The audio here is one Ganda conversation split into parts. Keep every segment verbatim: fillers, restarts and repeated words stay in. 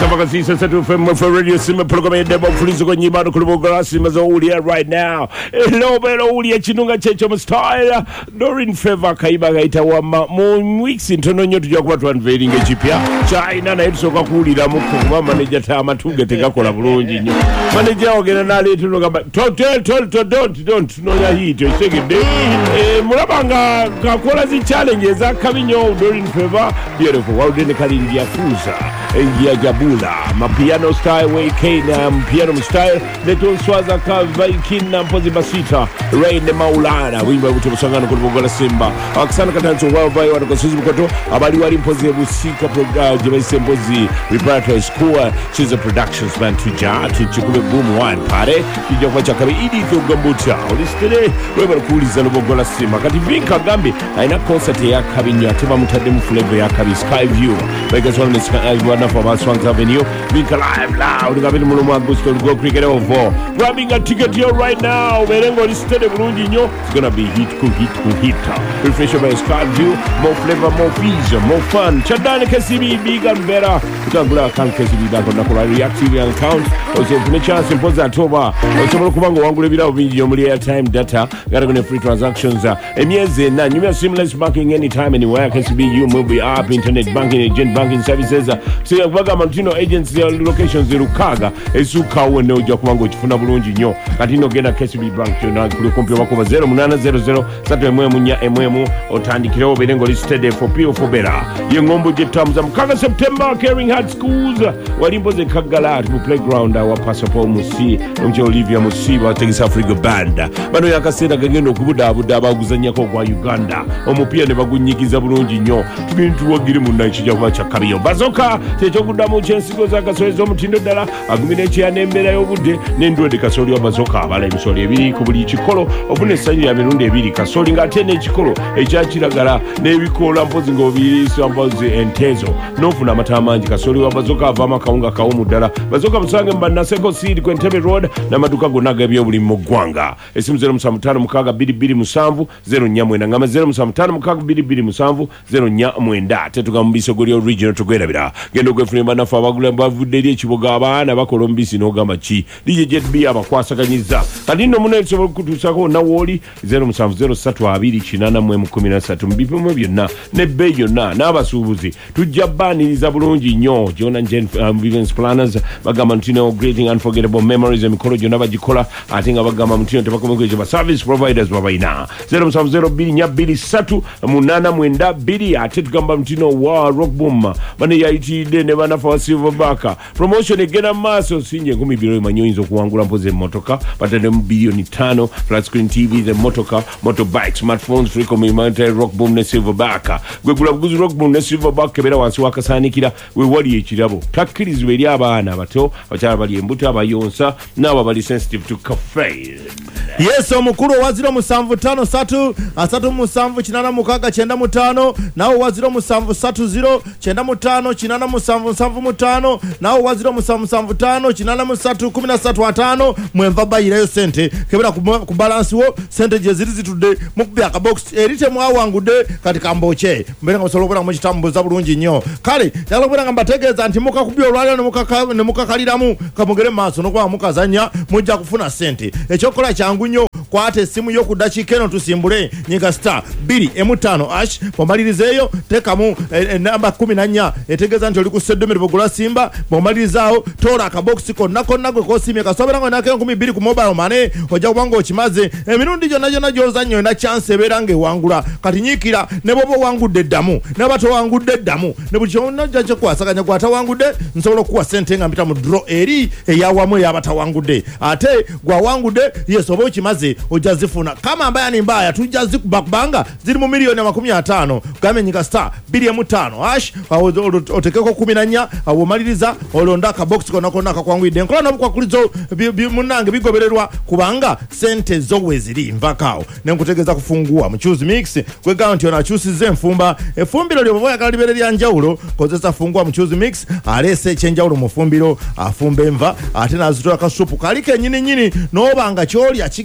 Samba Sisa Setu from for Radio Sima program demo fulizo kwa nyimba kulibogola Sima za ulia right now. Hello belo ulia chinunga checho mstyle. Dorin Favor kaiba gaita wa mo weeks intono nyoto ya kwa unveiling ejipya. China na episode kwa kulira muko manager ta matuge tegakola bulungi nyo. Manager ogena nali tuno gamba don't don't don't don't no ya hito segede. Eh mulabanga kakola zi challenges akabinyo Dorin Favor beautiful. Wa udene kali ndia fuza. Engia Gabula, mapiano style way Kena, piano style, leto swaza ka Vaikina Mpozi Basita, Rain de Maulana, wimba utumusangana kulibogola Simba. Akisana katanzo wao vai wanakosuzi mkoto, abali wali Mpozi Busika program, Jemaisi Mpozi Repertoire School, Chiza Productions man tuja, tuchukule boom one pare, kijia kwa chakari idi thugambucha. Olistele, weba kuuliza lubogola Simba. Kati vinka gambi, aina concert ya kabinyo, atiba mutademu flavor ya kabi Sky View. Vegas one is one for our Swans Avenue. Being live loud. Gavin Muluma Gusto go cricket over. Grabbing a ticket here right now. Merengo listed Brunino. It's gonna be hit, cool, hit, cool, hit. Refresh by Sky View. More flavor, more fees, more fun. Chadana K C B, big and better. Utagula can't K C B back on the reactive account. Also, for the chance in Pozatoba. Also, Kubango Wangula video video airtime data. Got on free transactions. And yes, now you have seamless banking anytime, anywhere. K C B, you mobile app, internet banking, agent banking services. So Vaga Mantino agency locations Rukaga Esuka wene uja kuwango chifuna bulungi nyo katino gena K C B bank na kuli kompyo wako zero munana zero zero satu emwe munya emwe otandikiro berengo listed for P O for better yengombo jetamuza mkaga September Caring Heart Schools walimbo ze kagala mu playground wa Pasapo Musi omje Olivia Musiba wategisa Africa Band bano yakasenda gagendo kubuda buda baguzanya ko kwa Uganda omupia ne bagunyikiza bulungi nyo tubintu wagire munna ekija kwa chakabiyo bazoka techokudamu chensigo za kasolezo mutindo dala agumine chiyane mbera yobude nendwede kasoli wabazoka abala emisoli ebiri ku buli chikolo ofune sanyi ya mirundi ebiri kasoli ngatene chikolo ekyakiragala nebikola mpozi ngobiri sambaze entezo nofuna amatamanji kasoli wabazoka avama kaunga kaumu dala bazoka musange mbana seko seed kwentebe road na maduka gonaga ebyo buli mugwanga esimu zero musamutano mukaga biri biri musanvu zero nyamwenda ngama zero musamutano mukaga biri biri musanvu zero nyamwenda tetugambiso goli original tugwera bira gendo gwe frema na fabagula bavudde ekiboga abana bakola mbisi n'ogamba ki D J Jet B abakwasaganyiza kati nno muna ebisobola kutusako na woli zero seven zero three two eight nine one three mbipimu byonna ne bbeeyi yonna n'abasuubuzi tujja bbaaniriza bulungi nnyo John and Jen um, Vivens Planners bagamba ntino creating unforgettable memories emikolo gyonna bagikola ate nga bagamba ntino tebakomekweje ba service providers babayina zero seven zero two two three eight nine nine two ate tugamba ntino wa rock boom bane yaitide ne bana for Silverback promotion egena maso sinje ngumi biro manyoinzo kuwangula mpoze motoka patende bilioni tano flat screen T V the motoka motorbikes smartphones free community rock boom ne Silverback gwegula buguzi rock boom ne Silverback kebera wansi wakasanikira we wali ekirabo takkirizwe eri abaana abato abakyala bali embuto abayonsa n'abo bali sensitive to caffeine. Yes, omukulu waziro musanvu tano satu asatu musanvu chinana mukaga chenda mutano nao waziro musanvu satu zero chenda mutano chinana musanvu musanvu mutano nao waziro musanvu musanvu tano chinana musatu kumi na satu atano mwemva bayireyo sente kebera kubalansi wo sente jeziri zitude mukubya ka box erite mwawangude katika mboche mbere ngasolobora mu kitambo za bulungi nnyo kale yalobora ngamba tegeza anti muka kubyo olwala ne muka ne mukakaliramu kamugere maso no kwa mukazanya mujja kufuna sente ekyokola kyangu nnyo kwate simu yokudakika eno tusimbule nyinga star two M five ash pomalirizeyo tekamu e, e, namba kumi na nnya etegeza nti oli ku sedomero bogula simba pomalirizawo tola ka box ko nako nagwe ko simye kasobera ngo nakero kumi biri ku mobile money oja kubango chimaze emirundi jona jona joza nnyo na chance eberange wangula kati nyikira ne bobo wangudde damu ne bato wangudde damu ne buli kyonna jaje kwasaganya kwata wangudde nsobola kuwa sente nga mpita mu draw eri eyawamu yabata wangudde ate gwa wangudde yesobo chimaze ojazifuna kama mbaya ni mbaya tujazi kubanga ziri mu milioni makumi atano game nyika star two M five ash otekeko kumi na nnya awomaliriza olonda ka box kona kona kakwangwide nkola nabukwa kulizo munange bigobererwa kubanga sente zowe ziri mvakao nenkutegeza kufungua mu choose mix kwe garanti ona choose ze mfumba efumbiro lyo boya kalibere lya njawulo kozesa fungua mu choose mix alese chenjawulo mu fumbiro afumbe mva ate nazitola ka supu kalike nyini nyini no banga choli akigenda ku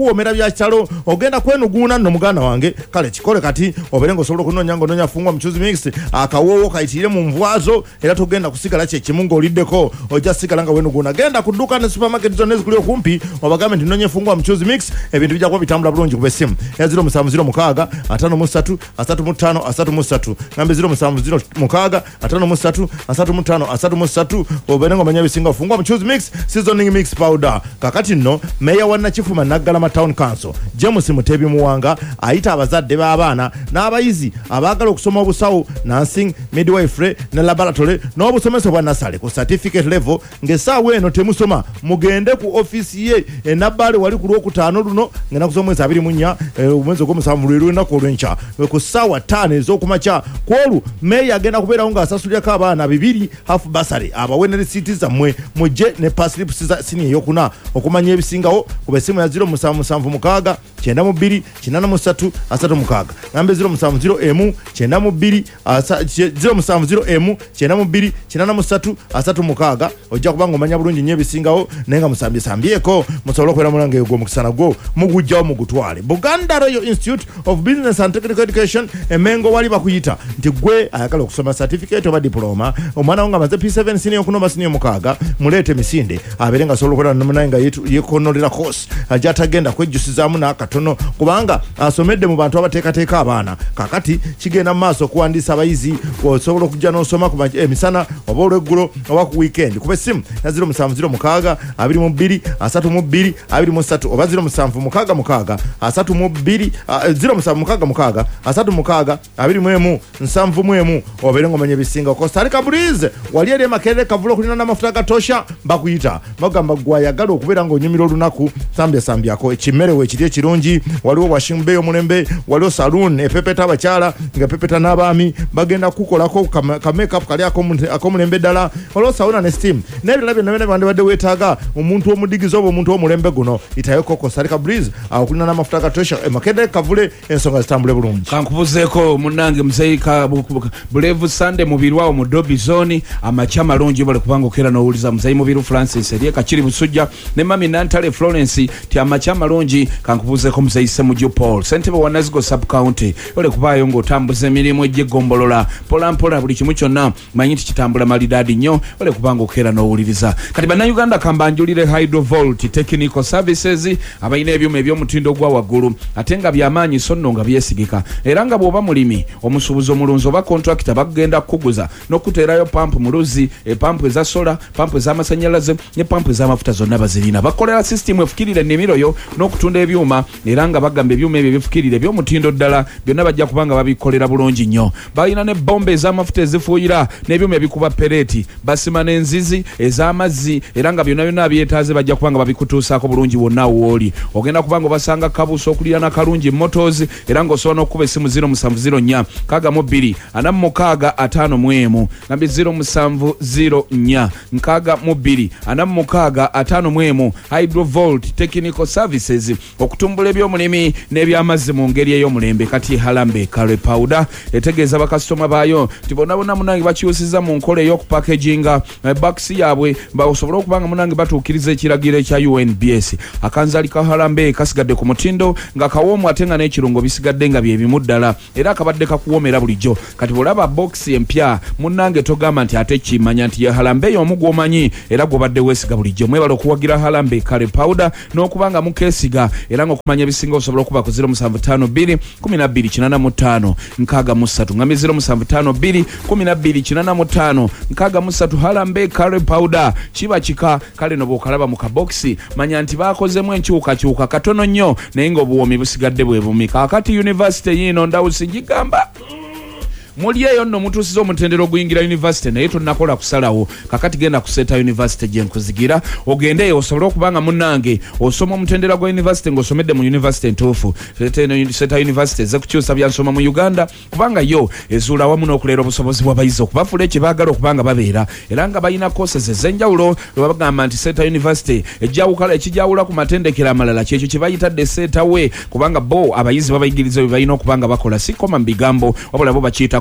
kuwomera bya chalo ogenda kwenuguna no mugana wange kale chikole kati oberengo solo kunonya ngo nonya fungwa mchuzi mix akawowo kaitire mu mvwazo era togenda kusigala che kimungo oliddeko oja sigalanga wenuguna genda kuduka ne supermarket zonezi kuli okumpi obagame ndinonye fungwa mchuzi mix ebintu bijja kuba bitambula bulungi kubesimu ya zero musanvu zero mukaga atano musatu asatu mutano asatu musatu ngambe zero musanvu zero mukaga atano musatu asatu mutano asatu musatu oberengo manya bisinga fungwa mchuzi mix seasoning mix powder kakati no meya wana chifuma Naggalama Town Council James Mutebi Muwanga aita abazadde b'abaana n'abayizi abagala okusoma obusawo nursing midwifery ne laboratory n'obusomesa bwa nasale ku certificate level ngesaawe eno temusoma mugende ku office ye enabbale wali ku lwokutaano luno ngena kusoma mwezi abiri munya omwezi ogw'omusanvu lwe lunaku olw'enkya ku ssaawa ttaano ez'okumakya kwolu meya agenda kubeerawo ng'asasulirako abaana bibiri half basari abawe ne risiiti zammwe mujje ne paslips za sini eyokuna okumanya ebisingawo ku besimu ya zero musanvu musanvu mukaga kyenda mu bbiri kinana mu ssatu asatu mukaga ngambe zero musanvu zero emu kyenda mu bbiri zero musanvu zero emu kyenda mu bbiri kinana mu ssatu asatu mukaga ojja kubanga omanya bulungi nnyo ebisingawo naye nga musambye sambyeko musobole okubeera mulange gwo mukisana gwo mugujjawo mugutwale Buganda Royal Institute of Business and Technical Education emengo wali bakuyita nti gwe ayagala okusoma certificate oba diploma omwana wo nga amaze P seven senior kunoma senior mukaga muleete misinde abeere nga asobola okubeera namunaye nga yekonolera course ajja atagenda kwejjusizaamu n'akatono kubanga asomedde mu bantu abateekateeka abaana kakati kigenda mu maaso okuwandiisa abayizi osobola okujja n'osoma ku emisana oba olweggulo oba ku weekend kuba essimu ya zero musanvu zero mukaga abiri mu bbiri asatu mu bbiri abiri mu ssatu oba zero musanvu mukaga mukaga asatu mu bbiri zero musanvu mukaga mukaga asatu mukaga abiri mu emu nsanvu mu emu obeere ng'omanya ebisinga Coastal Breeze wali eri Makerere Kavulo okulina n'amafuta gatosha bakuyita bagamba gwayagala okubeera ng'onyumira olunaku sambya sambyako ekimere weekiri ekirungi waliwo washing bay omulembe waliwo saloon epepeta abakyala nga pepeta n'abaami bagenda kukolako ka makeup kali akomulembe ddala waliwo sauna ne steam n'ebirala byonna byonna bandibadde weetaaga omuntu omudigizi oba omuntu w'omulembe guno itayeko Coastal Breeze okulina n'amafuta gatosha Makerere Kavule ensonga zitambule bulungi kankubuzeeko munnange muzeeyika bulevu Sunday mubirwawo mu Dobby Zone amacha malungi bale kubanga okera n'owuliza muzeeyi mubiru Francis Erieka kiri busujja ne mami Nantale Florence ti amacha malungi kankubuzeeko muzeeyi Semuju Paul Sentebe wa Nazigo Sub County ole kubaayo ng'otambuza emirimu egy'eggombolola mpola mpola buli kimu kyonna manyi nti kitambula malidaadi nnyo ole kubanga okera n'owuliriza kati bannayuganda kambanjulire Hydrovolt Technical Services abalina ebyuma eby'omutindo gwa waggulu ate nga byamaanyi so nno nga byesigika era nga bw'oba mulimi omusuubuzi omulunzi oba kontrakita bagenda kukuguza n'okuteerayo pampu muluzi epampu eza sola pampu ez'amasannyalaze ne pampu ez'amafuta zonna bazirina bakolera sisitimu efukirira ennimiro yo n'okutunda ebyuma era nga bagamba ebyuma ebyo bifukirire eby'omutindo ddala byonna bajja kubanga babikolera bulungi nnyo balina ne bomba ez'amafuta ezifuuyira n'ebyuma ebikuba pereeti basima n'enzizi ez'amazzi era nga byonna byonna abyetaaze bajja kubanga babikutuusaako bulungi wonna wooli ogenda kubanga obasanga kabuusa okulira na kalungi motors era ng'osobola n'okuba essimu zero musanvu zero nnya kaga mu bbiri ana mu mukaaga ataano mu emu ngambi zero musanvu zero nnya nkaaga mu bbiri ana mu mukaaga ataano mu emu Hydrovolt Technical Services okutumbula eby'omulimi n'ebyamazzi mu ngeri ey'omulembe kati Harambe Kale Powder etegeeza bakasitoma baayo nti bonna bonna munange bakyusiza mu nkola ey'okupackaginga bakisi yaabwe basobola okubanga munange batuukiriza ekiragiro ekya U N B S akanzali ka Harambe kasigadde ku mutindo nga kawoomu ate nga n'ekirungo bisigadde nga bye bimu ddala era akabadde kakuwoomera bulijjo kati bw'olaba box empya munnange togamba nti ate kimanya nti ya Harambe y'omu gw'omanyi era gw'obadde weesiga bulijjo mwebala okuwagira Harambe Kale Powder n'okubanga mukeesiga era ng'okumanya ebisinga osobola okuba ku zero musanvu ttaano bbiri kumi na bbiri kinana mu ttaano nkaaga mu ssatu ngambi zero musanvu ttaano bbiri kumi na bbiri kinana mu ttaano nkaaga mu ssatu Harambe Kale Powder kiba kika kale no bw'okalaba mu kabokisi manya nti baakozemu enkyukakyuka katono nnyo naye ng'obuwoomi busigadde bwe bumi kaakati University yiino ndawusi ngigamba muli eyo nno mutuusiza omutendera oguyingira university naye tonnakola kusalawo kakati genda kuseeta university gye nkuzigira ogendeyo osobole okubanga munnange osoma omutendera gwa university ng'osomedde mu university entuufu seeta university eze kukyusa byansoma mu Uganda kubanga yo ezuula wamu n'okuleera obusobozi bw'abayizi okubafuula ekye baagala okubanga babeera era nga balina courses ez'enjawulo lwe bagamba nti seeta university ejjawukala ekijawula ku matendekero amalala kyekyo kye bayitadde seeta we kubanga bo abayizi babayigiriza bye balina okubanga bakola sikoma mu bigambo wabula bo bakiyita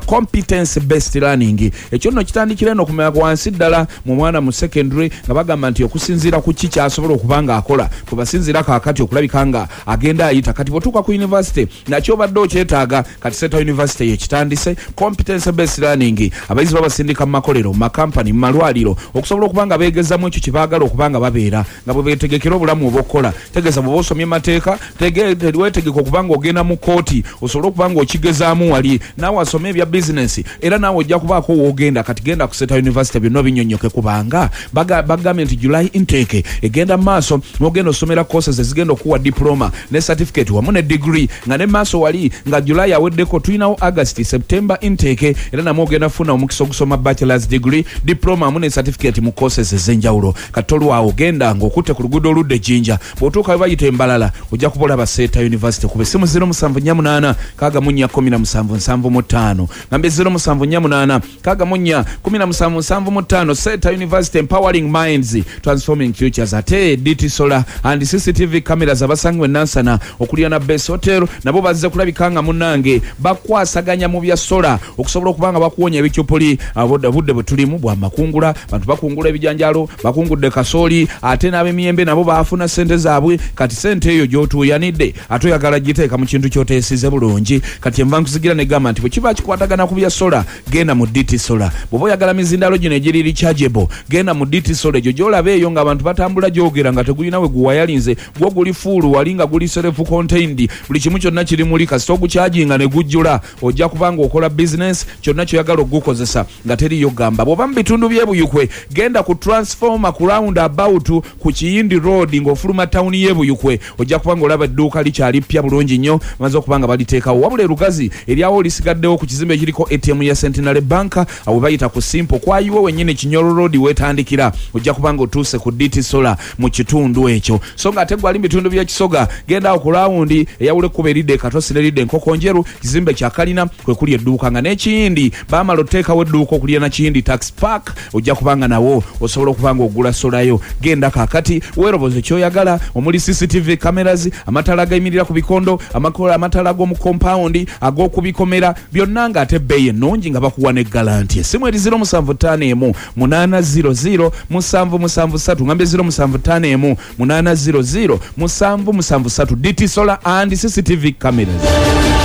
competence based learning. Ekyo nno kitandikira eno kumera kwansi ddala mu mwana mu secondary nga bagamba nti okusinziira ku ki kyasobola okubanga akola kubasinziira kaakati okulabika nga agenda ayita kati bwotuuka ku university nakyo obadde okyetaaga kati Seta University yekitandise competence based learning. Abayizi babasindika mu makolero mu makampani mu malwaliro okusobola okubanga beegezamu ekyo kye baagala okubanga babeera nga bwe beetegekera obulamu obw'okukola. Tegeeza bw'oba osomye mateeka weetegeka okubanga ogenda mu kooti osobola okubanga okigezaamu wali naawe asome ebya business era naawe ojja kubaako woogenda kati genda ku Seta University byonna binyonnyoke kubanga bagambye nti July intake egenda maaso n'ogenda osomera courses ezigenda okuwa diploma ne certificate wamu ne degree nga ne maaso wali nga July aweddeko tulinawo August September intake era namwe ogenda funa omukisa ogusoma bachelor's degree diploma wamu ne certificate mu courses ez'enjawulo kati olwawo genda ng'okutte ku luguudo oludde Jinja bw'otuuka we bayita Embalala ojja kubola ba Seta University ku bessimu zero musanvu nnya munaana kaaga mu nnya kkumi na musanvu nsanvu mu ttaano ngambe zero musanvu nnya munaana kaaga mu nnya kkumi na musanvu nsanvu mu ttaano. Seta University, empowering minds, transforming futures. Ate D T Solar and C C T V cameras abasangwe nansana okuliya na Best Hotel nabo bazze kulabikanga munange bakwasaganya mu bya solar okusobola okubanga bakuwonya ebikyopoli abodde budde butulimu bwa makungula bantu bakungula ebijanjalo bakungudde kasoli ate n'abemiyembe nabo baafuna sente zaabwe kati sente eyo gy'otuuyanidde ate oyagala giteeka mu kintu kyoteesize bulungi kati enva nkuzigira ne gamba nti bwe kiba kikwatagana ku bya solar genda mu D T Solar. Bw'oba oyagala mizindalo gino egiri rechargeable genda mu D T Solar egyo gy'olaba eyo ng'abantu batambula gyogera nga tegulina we guwayalinze gwo guli fuulu wali nga guli self contained buli kimu kyonna kiri muli kasita ogukyajinga ne gujjula ojja kubanga okola business kyonna kyoyagala okugukozesa nga teriyo gamba. Bw'oba mu bitundu by'ebuyukwe genda ku transformer ku round about ku Kiyindi road ng'ofuluma tawuni y'ebuyukwe ojja kubanga olaba edduuka likyali ppya bulungi nnyo maze okubanga baliteekawo wabula erugazi eryawo lisigaddewo ku kizimbe ekiriko A T M ya Centenary Bank awo bayita ku Simple kwayiwo wennyini Kinyoro road wetandikira ojja kubanga otuuse ku D T Solar mu kitundu ekyo so nga ate gwali mu bitundu bya Kisoga genda awo ku rawundi eyawule kuba eridde katosire eridde enkoko njeru kizimbe kya kalina kwe kuli edduuka nga n'ekiyindi baamala oteekawo edduuka okulya na Kiyindi tax park ojja kubanga nawo osobola okubanga ogula solayo genda kaakati weeroboze kyoyagala omuli C C T V cameras amatala agayimirira ku bikondo amakola amatala ag'omu compound ag'okubikomera byonna nga ate bbeeyi ennungi nga bakuwa ne galanti. Essimu eri zero musanvu ttaano emu munaana zero zero musanvu musanvu ssatu ngambe zero musanvu ttaano emu munaana zero zero musanvu musanvu ssatu D T Solar and C C T V cameras.